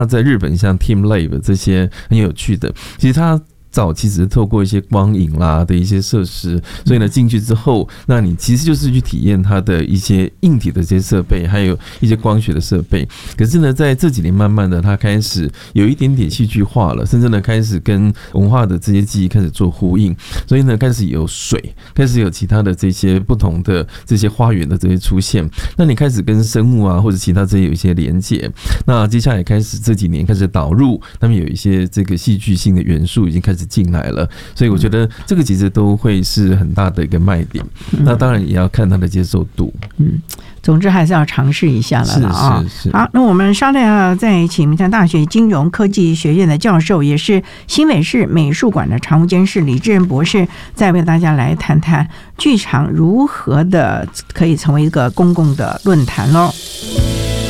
在日本像 TeamLab 这些很有趣的，其实它早期只是透过一些光影啦的一些设施，所以呢进去之后，那你其实就是去体验它的一些硬体的这些设备，还有一些光学的设备。可是呢，在这几年慢慢的，它开始有一点点戏剧化了，甚至呢开始跟文化的这些记忆开始做呼应，所以呢开始有水，开始有其他的这些不同的这些花园的这些出现。那你开始跟生物啊或者其他这些有一些连结。那接下来开始这几年开始导入，他们有一些这个戏剧性的元素已经开始进来了，所以我觉得这个其实都会是很大的一个卖点。那当然也要看它的接受度。 总之还是要尝试一下了啊。 是。 好，那我们稍待要再请明潭大学金融科技学院的教授，也是新北市美术馆的常务监事李志仁博士，再为大家来谈谈剧场如何的可以成为一个公共的论坛咯。